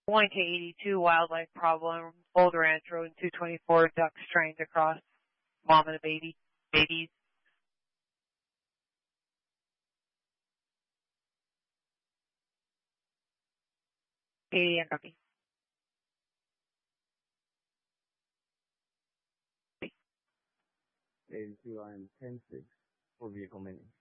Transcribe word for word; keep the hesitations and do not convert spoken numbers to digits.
one K eighty-two wildlife problem, Boulder Ranch Road two twenty-four, ducks trying to cross, mom and a baby, babies. Katie and copy. eighty-two and ten six for vehicle maintenance.